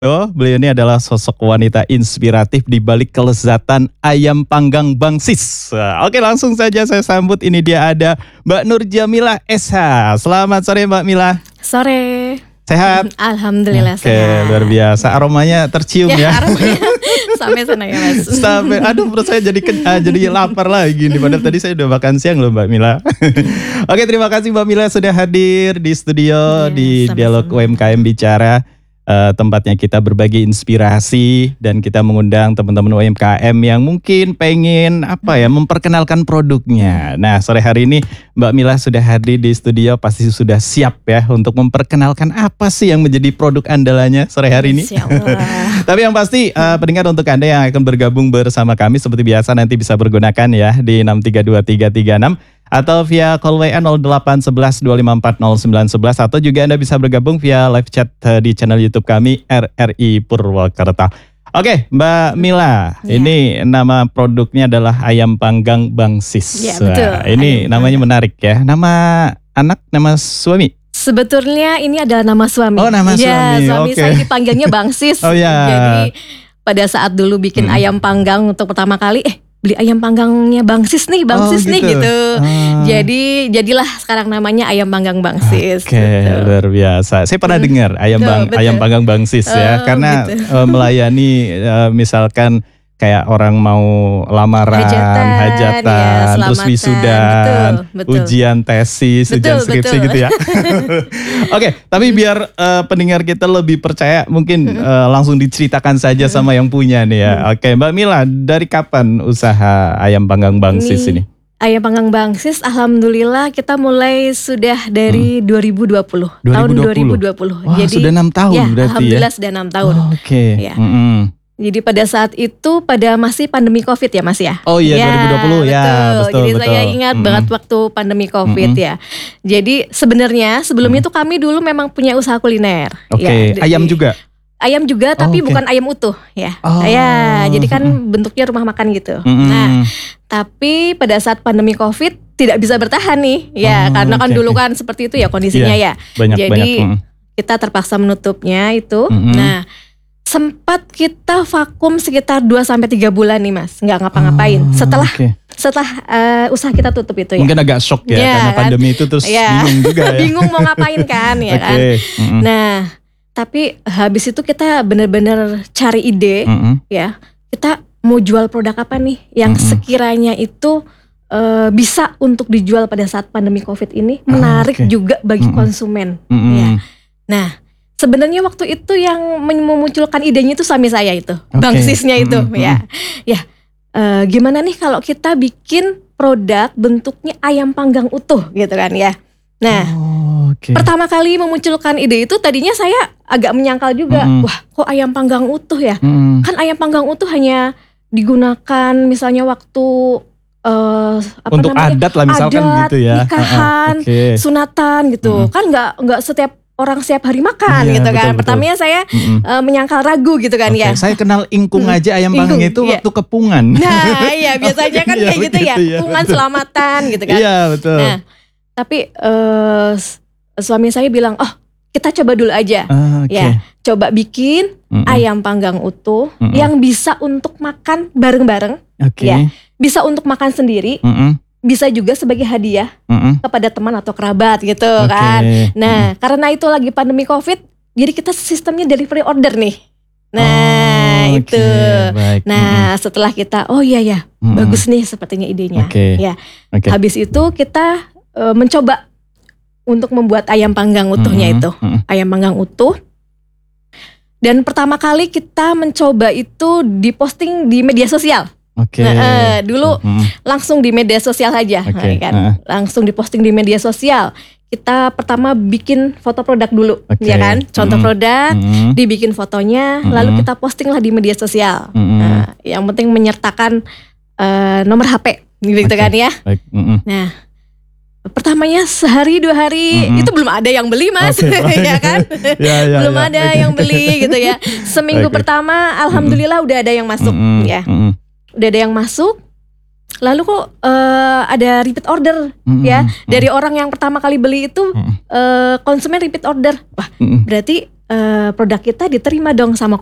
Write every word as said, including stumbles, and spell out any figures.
Oh, beliau ini adalah sosok wanita inspiratif di balik kelezatan ayam panggang Bang Sis. Nah, oke, langsung saja saya sambut. Ini dia ada Mbak Nur Jamilah S H. Selamat sore Mbak Mila. Sore. Sehat? Alhamdulillah Oke, sehat. luar biasa. Aromanya tercium ya. Ya, aromanya sampai sana ya Mas. Sampai, aduh perut saya jadi uh, jadi lapar lagi nih. Padahal tadi saya udah makan siang loh Mbak Mila. Oke, terima kasih Mbak Mila sudah hadir di studio Ya, di sama-sama. Dialog U M K M Bicara. Uh, tempatnya kita berbagi inspirasi dan kita mengundang teman-teman U M K M yang mungkin pengen apa ya memperkenalkan produknya. Nah, sore hari ini Mbak Mila sudah hadir di studio, pasti sudah siap ya untuk memperkenalkan apa sih yang menjadi produk andalannya sore hari ini. Insyaallah. Tapi yang pasti uh, pendengar, untuk Anda yang akan bergabung bersama kami seperti biasa nanti bisa bergunakan ya di enam tiga dua tiga tiga enam atau via call W A nol delapan satu satu dua lima empat nol sembilan satu satu, atau juga Anda bisa bergabung via live chat uh, di channel YouTube kami R R I Purwakarta. Oke, Mbak Mila, Ya. ini nama produknya adalah ayam panggang Bang Sis. Ya, betul. Wah, ini Ayam namanya panggang. menarik ya. Nama anak, nama suami? Sebetulnya ini adalah nama suami. Oh, nama Ya, suami, suami oke. saya dipanggilnya Bang Sis. Oh, ya. Jadi pada saat dulu bikin Hmm. ayam panggang untuk pertama kali, eh beli ayam panggangnya Bang Sis nih, Bang Oh, Sis nih gitu. gitu. Ah. Jadi jadilah sekarang namanya ayam panggang Bang Sis. Oke, gitu. luar biasa. Saya pernah Hmm. dengar ayam Betul, bang betul. ayam panggang Bang Sis ya, Oh, karena gitu. eh, melayani eh, misalkan kayak orang mau lamaran, Hajatan, hajatan, ya, terus selamatan. wisudan, Betul, betul. ujian tesis, Betul, ujian skripsi betul. gitu ya. Oke, tapi biar eh, pendengar kita lebih percaya, mungkin eh, langsung diceritakan saja sama yang punya nih ya. Oke, Mbak Mila, dari kapan usaha ayam panggang Bang Sis ini? Ayam panggang Bang Sis, alhamdulillah kita mulai sudah dari dua ribu dua puluh. Tahun dua ribu dua puluh. Wah, sudah enam tahun ya, berarti ya. alhamdulillah sudah enam tahun. Oh, Oke. Ya. Mm-mm. Jadi pada saat itu pada masih pandemi Covid ya Mas ya. Oh iya, Ya, dua ribu dua puluh ya, betul, Jadi betul. saya ingat Mm-mm. banget waktu pandemi Covid Mm-mm. ya. Jadi sebenarnya sebelumnya itu kami dulu memang punya usaha kuliner. Oke, Ya, ayam jadi- juga. Ayam juga Oh, tapi oke. bukan ayam utuh ya. Oh, Ya, jadi kan bentuknya rumah makan gitu. Mm-mm. Nah, tapi pada saat pandemi Covid tidak bisa bertahan nih. Ya, Oh, karena kan oke, dulu oke. kan seperti itu ya kondisinya Iya, ya. banyak Jadi banyak. Mm. kita terpaksa menutupnya itu. Mm-mm. Nah, sempat kita vakum sekitar dua sampai tiga bulan nih Mas, nggak ngapa-ngapain. Oh, Setelah oke. setelah eh, usaha kita tutup itu ya. Mungkin agak shock ya, Iya, karena kan? pandemi itu terus Iya. bingung juga ya. Bingung mau ngapain kan ya Oke. kan. Mm-mm. Nah, tapi habis itu kita benar-benar cari ide Mm-mm. ya. Kita mau jual produk apa nih yang Mm-mm. sekiranya itu eh, bisa untuk dijual pada saat pandemi Covid ini, Ah, menarik oke. juga bagi Mm-mm. konsumen. Mm-mm. Ya. Nah, sebenarnya waktu itu yang memunculkan idenya itu suami saya itu, Bang Oke. Sisnya itu, Mm-mm, ya, ya. eh, gimana nih kalau kita bikin produk bentuknya ayam panggang utuh gitu kan ya? Nah, Oh, oke. pertama kali memunculkan ide itu tadinya saya agak menyangkal juga, Mm-mm. wah kok ayam panggang utuh ya? Mm-mm. Kan ayam panggang utuh hanya digunakan misalnya waktu eh, apa Untuk namanya? adat lah misalkan adat, gitu ya. nikahan, Ah, ah, Oke. sunatan gitu, Mm-mm. kan nggak nggak setiap orang setiap hari makan Iya, gitu betul, kan. betul. Pertamanya saya Mm-mm. eh, menyangkal ragu gitu kan Oke, ya. saya kenal ingkung Mm, aja ayam ingkung, panggang itu iya. waktu kepungan. Nah iya biasanya kan Iya, kayak gitu ya, begitu ya, hubungan betul. selamatan gitu kan. Iya, betul. Nah tapi eh, s- suami saya bilang, oh kita coba dulu aja, Ah, oke. ya coba bikin Mm-mm. ayam panggang utuh Mm-mm. yang bisa untuk makan bareng-bareng, Oke. ya. bisa untuk makan sendiri, Mm-mm. bisa juga sebagai hadiah Mm-mm. kepada teman atau kerabat gitu Oke. kan. Nah, karena itu lagi pandemi Covid, jadi kita sistemnya delivery order nih. Nah, Oh, itu. oke, baik. Nah, setelah kita, oh iya ya, Mm-mm. bagus nih sepertinya idenya. Oke. Ya, Oke. habis itu kita e, mencoba untuk membuat ayam panggang utuhnya Mm-mm. itu, Mm-mm. ayam panggang utuh. Dan pertama kali kita mencoba itu diposting di media sosial. Oke. Nah, eh, dulu Mm-mm. langsung di media sosial aja, Oke, nah, kan? heeh. Langsung diposting di media sosial. Kita pertama bikin foto produk dulu, Oke. ya kan? Contoh Mm-mm. produk, Mm-mm. dibikin fotonya, Mm-mm. lalu kita posting lah di media sosial. Mm-mm. Nah, yang penting menyertakan eh, nomor H P, gitu Oke. kan ya. Baik. Mm-mm. Nah, pertamanya sehari dua hari Mm-mm. itu belum ada yang beli Mas, Oke, baik. ya kan? Ya, ya, belum ya. ada Oke. yang beli gitu ya. Seminggu Oke. pertama, alhamdulillah udah ada yang masuk, Mm-mm. ya. Mm-mm. Udah ada yang masuk. Lalu kok eh, ada repeat order, Mm-mm. ya dari orang yang pertama kali beli itu Mm-mm. eh, konsumen repeat order. Wah, Mm-mm. berarti eh, produk kita diterima dong sama